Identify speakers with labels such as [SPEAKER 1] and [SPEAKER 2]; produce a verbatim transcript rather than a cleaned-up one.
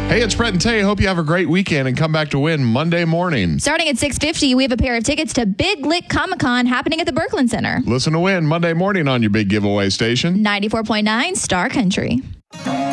[SPEAKER 1] Hey, it's Brett and Tay. Hope you have a great weekend and come back to win Monday morning.
[SPEAKER 2] Starting at six fifty, we have a pair of tickets to Big Lick Comic-Con happening at the Birkeland Center.
[SPEAKER 1] Listen to win Monday morning on your big giveaway station.
[SPEAKER 2] ninety-four point nine Star Country.